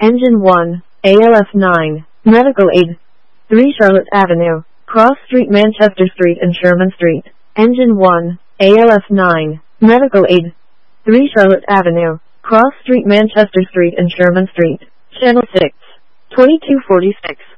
Engine 1, ALF 9, Medical Aid. 3 Charlotte Avenue, Cross Street, Manchester Street and Sherman Street. Engine 1, ALF 9, Medical Aid. 3 Charlotte Avenue, Cross Street, Manchester Street and Sherman Street. Channel 6, 2246.